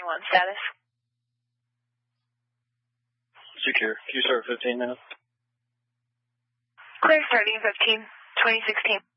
911 status. Secure. Can you start 15 now? Clear starting 15, 2016.